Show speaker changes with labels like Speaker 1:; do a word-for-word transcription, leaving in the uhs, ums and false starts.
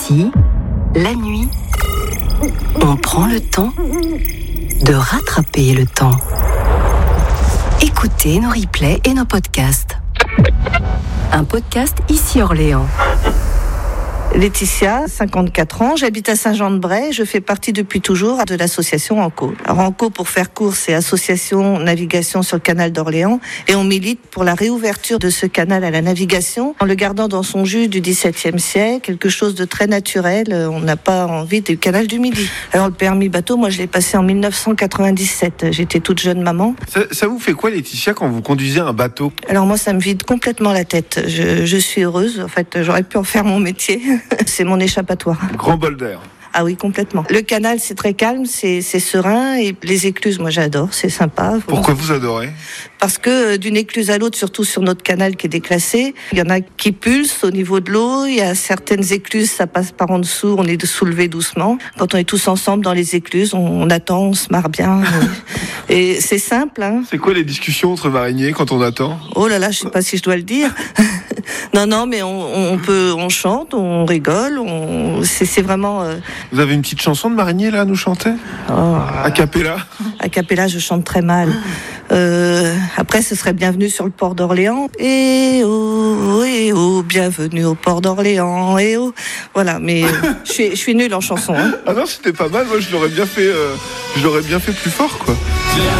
Speaker 1: Ici, la nuit, on prend le temps de rattraper le temps. Écoutez nos replays et nos podcasts. Un podcast Ici Orléans.
Speaker 2: Laetitia, cinquante-quatre ans, j'habite à Saint-Jean-de-Bray, je fais partie depuis toujours de l'association Anco. Alors Anco, pour faire court, c'est Association Navigation sur le canal d'Orléans, et on milite pour la réouverture de ce canal à la navigation, en le gardant dans son jus du dix-septième siècle, quelque chose de très naturel, on n'a pas envie du canal du Midi. Alors le permis bateau, moi je l'ai passé en dix-neuf cent quatre-vingt-dix-sept, j'étais toute jeune maman.
Speaker 3: Ça, ça vous fait quoi, Laetitia, quand vous conduisez un bateau ?
Speaker 2: Alors moi, ça me vide complètement la tête, je, je suis heureuse, en fait j'aurais pu en faire mon métier. C'est mon échappatoire.
Speaker 3: Grand bol d'air.
Speaker 2: Ah oui, complètement. Le canal, c'est très calme, c'est, c'est serein. Et les écluses, moi j'adore, c'est sympa.
Speaker 3: Pourquoi vous adorez ?
Speaker 2: Parce que d'une écluse à l'autre, surtout sur notre canal qui est déclassé, il y en a qui pulsent au niveau de l'eau. Il y a certaines écluses, ça passe par en dessous, on est soulevé doucement. Quand on est tous ensemble dans les écluses, on, on attend, on se marre bien. Et c'est simple. Hein.
Speaker 3: C'est quoi les discussions entre mariniers quand on attend ?
Speaker 2: Oh là là, je sais pas si je dois le dire. Non, non, mais on, on peut, on chante, on rigole, on, c'est, c'est vraiment. Euh...
Speaker 3: Vous avez une petite chanson de marinier là à nous chanter ?
Speaker 2: Oh.
Speaker 3: A cappella ?
Speaker 2: A cappella, je chante très mal. Euh, après, ce serait Bienvenue sur le port d'Orléans. Et oh, et oh, bienvenue au port d'Orléans. Et oh, voilà. Mais euh, je suis, je suis nulle en chanson. Hein.
Speaker 3: Ah non, c'était pas mal. Moi, je l'aurais bien fait, euh, je l'aurais bien fait plus fort, quoi.